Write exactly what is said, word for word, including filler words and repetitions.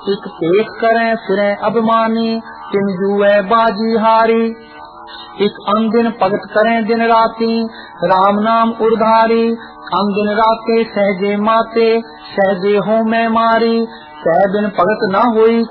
इक पेख करें फिरें अभिमानी, तिन जुए बाजी हारी। इक अन दिन भगत करें दिन राती, राम नाम उर्धारी। अन दिन राते सहजे माते, सहजे हो मैं मारी। सह दिन भगत न होई